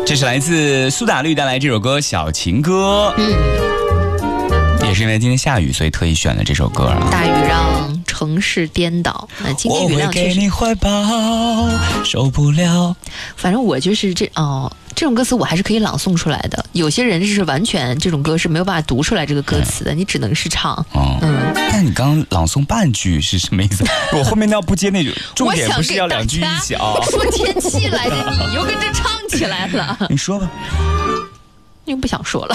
这是来自苏打绿带来这首歌《小情歌》。也是因为今天下雨，所以特意选了这首歌啊。 大雨让城市颠倒，今天雨量确实。 我会给你怀抱，受不了。 反正我就是这种歌词我还是可以朗诵出来的。有些人是完全这种歌是没有办法读出来这个歌词的，你只能是唱。 但你刚刚朗诵半句是什么意思？我后面要不接那句，重点不是要两句一起啊。 我说天气来着，你又跟着唱起来了。 你说吧。 又不想说了。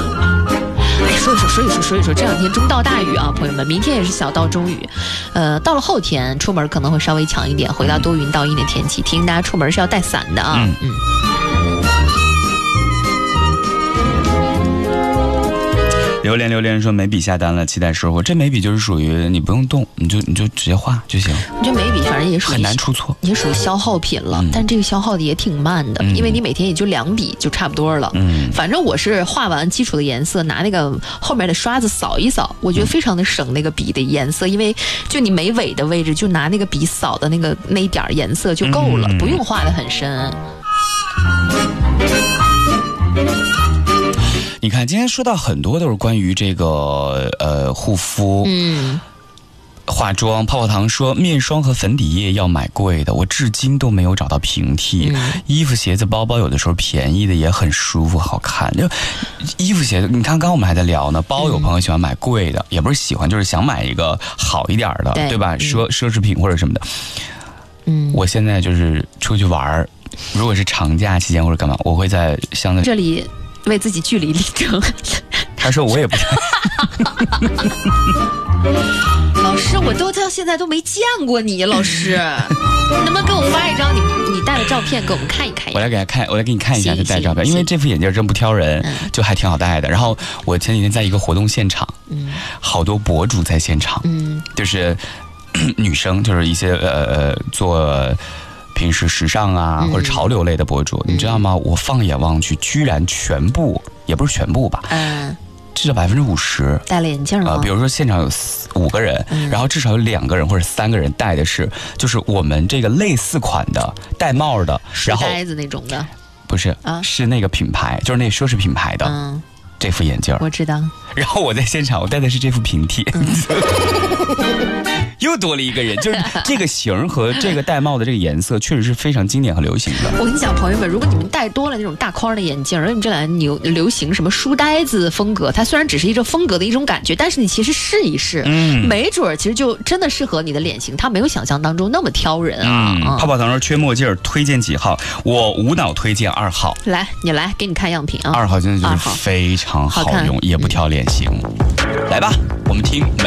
说一说，这两天中到大雨啊，朋友们，明天也是小到中雨，到了后天出门可能会稍微强一点，回到多云到阴的天气，提醒大家出门是要带伞的啊。 榴莲说眉笔下单了，期待收获。这眉笔就是属于你不用动，你就直接画就行。 我觉得眉笔反正也属于很难出错， 也属于消耗品了，但这个消耗的也挺慢的，因为你每天也就2笔就差不多了。反正我是画完基础的颜色，拿那个后面的刷子扫一扫，我觉得非常的省那个笔的颜色，因为就你眉尾的位置就拿那个笔扫的那一点颜色就够了，不用画得很深。 你看，今天说到很多都是关于这个护肤、化妆。泡泡糖说面霜和粉底液要买贵的，我至今都没有找到平替。衣服、鞋子、包包有的时候便宜的也很舒服好看。就衣服、鞋子，你看刚刚我们还在聊呢，包有朋友喜欢买贵的，也不是喜欢，就是想买一个好一点的，对吧？奢侈品或者什么的。我现在就是出去玩，如果是长假期间或者干嘛，我会在相对这里为自己据理力争。 他说我也不太老师，我到现在都没见过你，老师，能不能给我发一张你带的照片给我们看一看？ 我来给你看一下，就带照片，因为这副眼镜真不挑人，就还挺好戴的。然后我前几天在一个活动现场，好多博主在现场，就是女生，就是一些做平时时尚啊或者潮流类的博主，你知道吗？我放眼望去，居然全部，也不是全部吧，至少50% 戴了眼镜吗？ 比如说现场有5个人，然后至少有2个人或者3个人戴的是，就是我们这个类似款的戴帽的，然后呆子那种的， 不是是那个品牌，就是那奢侈品牌的这副眼镜， 我知道。 然后我在现场，我戴的是这副平替。又多了一个人，就是这个型和这个戴帽的这个颜色确实是非常经典和流行的。 我跟你讲，朋友们，如果你们戴多了那种大框的眼镜，而你这两年流行什么书呆子风格，它虽然只是一种风格的一种感觉，但是你其实试一试，没准其实就真的适合你的脸型，它没有想象当中那么挑人啊。 泡泡糖说缺墨镜，推荐几号？我无脑推荐2号。 来，你来，给你看样品啊。 2号真的就是非常好用，也不挑脸型。来吧，我们听。